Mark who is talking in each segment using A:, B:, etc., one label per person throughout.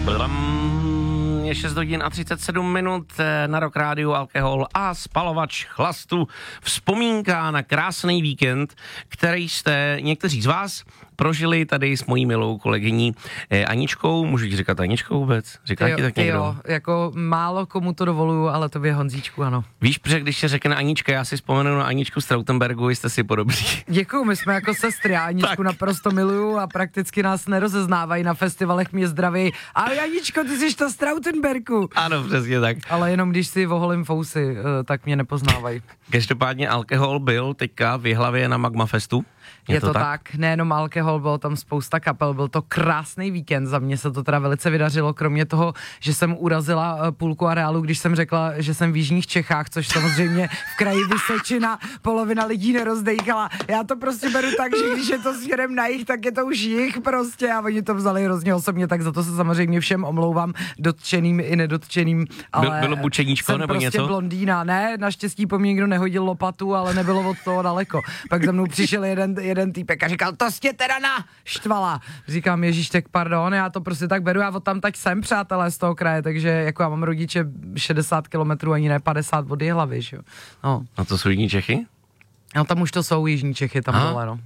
A: Je 6 hodin a 37 minut na Rock Rádiu, alkohol a spalovač chlastu. Vzpomínka na krásný víkend, který jste někteří z vás prožili tady s mojí milou kolegyní Aničkou. Můžu ti říkat Aničkou vůbec? Říká ti tak někdo?
B: Jo, jako málo komu to dovoluju, ale tobě, Honzíčku, ano.
A: Víš, protože když se řekne Anička, já si vzpomenu na Aničku z Trautenbergu, jste si podobní.
B: Děkuju, my jsme jako sestry, já Aničku naprosto miluju a prakticky nás nerozeznávají na festivalech, mě zdraví. A Aničko, ty jsi to z Trautenbergu.
A: Ano, přesně tak.
B: Ale jenom když si oholím fousy, tak mě nepoznávají.
A: Každopádně alkohol byl teďka v Jihlavě na Magma Festu.
B: Je to tak, nejenom alkohol, bylo tam spousta kapel, byl to krásný víkend, za mě se to teda velice vydařilo, kromě toho, že jsem urazila půlku areálu, když jsem řekla, že jsem v jižních Čechách, což samozřejmě v kraji Vysočina polovina lidí nerozdejchala. Já to prostě beru tak, že když je to směrem na jih, tak je to už jich prostě a oni to vzali hrozně osobně, tak za to se samozřejmě všem omlouvám, dotčeným i nedotčeným, ale
A: bylo bučeníčko nebo
B: prostě
A: něco?
B: Blondýna, ne, naštěstí po mně někdo nehodil lopatu, ale nebylo od toho daleko. Pak za mnou přišel jeden týpek a říkal, to jste teda naštvala. Říkám, ježíš, tak pardon, já to prostě tak beru, já od tam tak jsem, přátelé, z toho kraje, takže jako já mám rodiče 60 kilometrů, ani ne 50 od Jihlavy, že jo. No.
A: A to jsou jiní Čechy?
B: No tam už to jsou jižní Čechy, tam dole, no.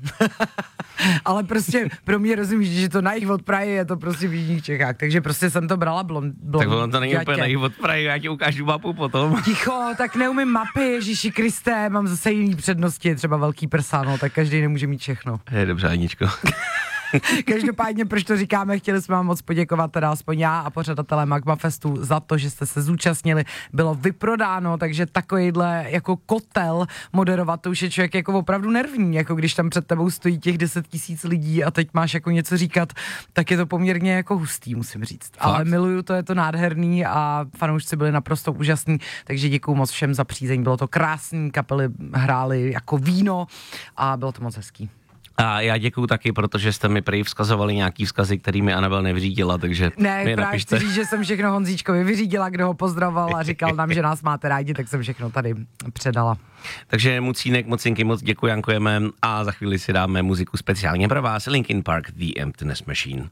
B: Ale prostě pro mě rozumíš, že to na jich od Prahy je to prostě v jižních Čechách, takže prostě jsem to brala
A: Tak ono to není úplně na jich od Prahy, já ti ukážu mapu potom.
B: Ticho, tak neumím mapy, Ježíši Kriste, mám zase jiný přednosti, třeba velký prsa, no, tak každý nemůže mít všechno.
A: Je dobře, Aničko.
B: Každopádně, proč to říkáme, chtěli jsme vám moc poděkovat, teda aspoň já a pořadatelé Magma Festu za to, že jste se zúčastnili, bylo vyprodáno, takže takovýhle jako kotel moderovat, to už je člověk jako opravdu nervní, jako když tam před tebou stojí těch 10 000 lidí a teď máš jako něco říkat, tak je to poměrně jako hustý, musím říct. Fakt? Ale miluju to, je to nádherný a fanoušci byli naprosto úžasní, takže děkuju moc všem za přízeň, bylo to krásný, kapely hrály jako víno a bylo to moc hezký.
A: A já děkuju taky, protože jste mi prý vzkazovali nějaký vzkazy, který mi Anabel nevyřídila, takže
B: ne, právě chci říct, že jsem všechno Honzíčkovi vyřídila, kdo ho pozdravoval a říkal nám, že nás máte rádi, tak jsem všechno tady předala.
A: Takže Mucínek, Mocinky, moc děkujeme a za chvíli si dáme muziku speciálně pro vás, Linkin Park, The Emptiness Machine.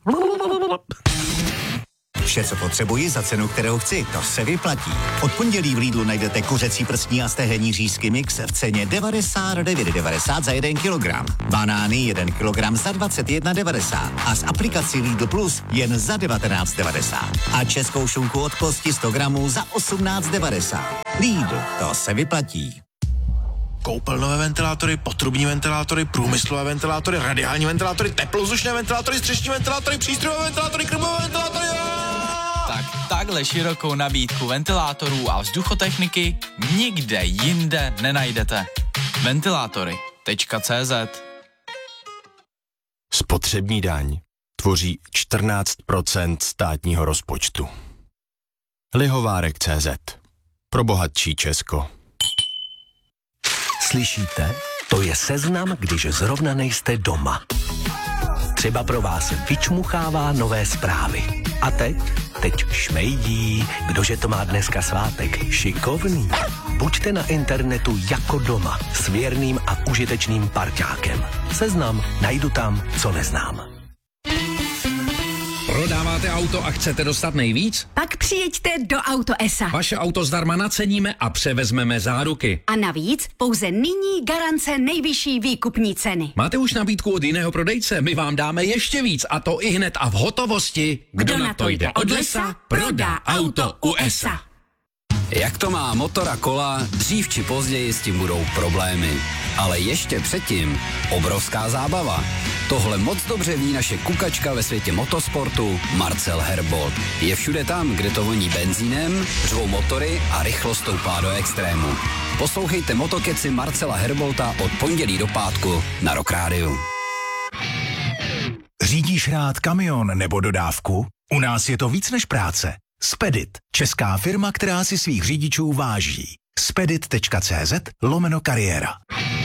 C: Vše, co potřebuji za cenu, kterou chci, to se vyplatí. Od pondělí v Lidlu najdete kuřecí prstní a stehenní řízky mix v ceně 99,90 za 1 kilogram. Banány 1 kilogram za 21,90 a z aplikací Lidl Plus jen za 19,90. A českou šunku od Kosti 100 gramů za 18,90. Lidl, to se vyplatí.
D: Koupelnové ventilátory, potrubní ventilátory, průmyslové ventilátory, radiální ventilátory, teplozdušné ventilátory, střešní ventilátory, přístrojové ventilátory, krmové ventilátory.
E: Tak takhle širokou nabídku ventilátorů a vzduchotechniky nikde jinde nenajdete. Ventilátory.cz.
F: Spotřební daň tvoří 14% státního rozpočtu. Lihovárek.cz. Pro bohatší Česko.
G: Slyšíte? To je seznam, když zrovna nejste doma. Třeba pro vás vyčmuchává nové zprávy. A teď šmejdí, kdože to má dneska svátek. Šikovný. Buďte na internetu jako doma s věrným a užitečným parťákem. Seznam najdu tam, co neznám.
H: Prodáváte auto a chcete dostat nejvíc?
I: Pak přijeďte do Auto ESA.
H: Vaše auto zdarma naceníme a převezmeme záruky.
I: A navíc pouze nyní garance nejvyšší výkupní ceny.
H: Máte už nabídku od jiného prodejce? My vám dáme ještě víc a to i hned a v hotovosti.
I: Kdo na to jde od lesa, prodá auto u ESA.
J: Jak to má motor a kola, dřív či později s tím budou problémy. Ale ještě předtím obrovská zábava. Tohle moc dobře ví naše kukačka ve světě motosportu Marcel Herbold. Je všude tam, kde to voní benzínem, řvou motory a rychlost stoupá do extrému. Poslouchejte motokeci Marcela Herbolta od pondělí do pátku na Rock Rádiu.
K: Řídíš rád kamion nebo dodávku? U nás je to víc než práce. Spedit, česká firma, která si svých řidičů váží. Spedit.cz/kariéra.